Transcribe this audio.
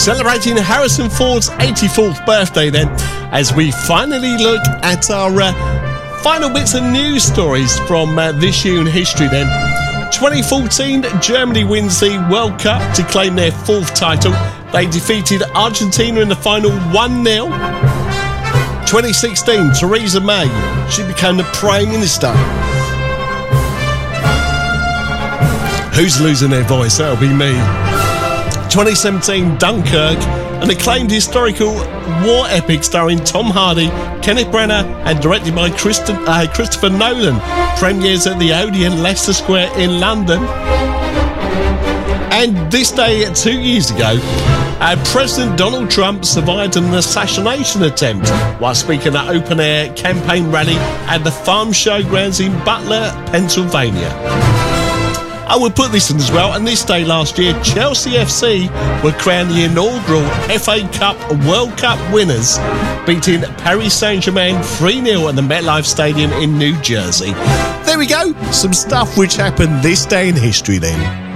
celebrating Harrison Ford's 84th birthday then, as we finally look at our final bits of news stories from this year in history then. 2014, Germany wins the World Cup to claim their 4th title. They defeated Argentina in the final 1-0. 2016, Theresa May, she became the Prime Minister. Who's losing their voice? That'll be me. 2017, Dunkirk, an acclaimed historical war epic starring Tom Hardy, Kenneth Branagh and directed by Christopher Nolan, premieres at the Odeon, Leicester Square in London. And this day 2 years ago, President Donald Trump survived an assassination attempt while speaking at an open-air campaign rally at the Farm Showgrounds in Butler, Pennsylvania. I will put this in as well, and this day last year, Chelsea FC were crowned the inaugural FA Cup World Cup winners, beating Paris Saint-Germain 3-0 at the MetLife Stadium in New Jersey. There we go, some stuff which happened this day in history then.